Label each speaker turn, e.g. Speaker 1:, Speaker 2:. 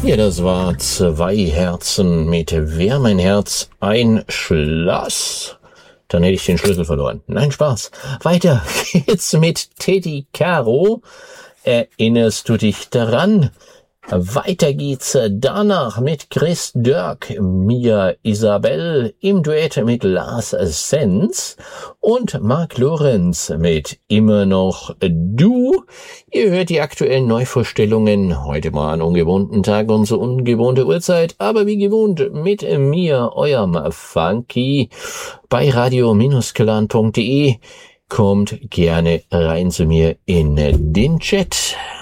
Speaker 1: Ja, das war Zwei Herzen mit Wer mein Herz ein Schloss. Dann hätte ich den Schlüssel verloren. Nein, Spaß. Weiter geht's mit Teddy Caro. Erinnerst du dich daran? Weiter geht's danach mit Chris Dirk, Mia Isabel im Duett mit Lars Sens und Mark Lorenz mit Immer noch du. Ihr hört die aktuellen Neuvorstellungen heute mal an ungewohnten Tag und so ungewohnte Uhrzeit, aber wie gewohnt mit mir, eurem Funky, bei radio-clan.de. Kommt gerne rein zu mir in den Chat.